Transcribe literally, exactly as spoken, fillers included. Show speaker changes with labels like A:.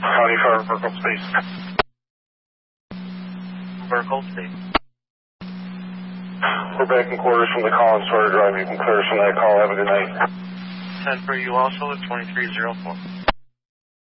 A: County Fire, Burkle Space.
B: Burkle Space.
A: We're back in quarters from the call on Sawyer Drive. You can clear us from that call. Have a good night.
B: ten for you also at twenty-three oh four.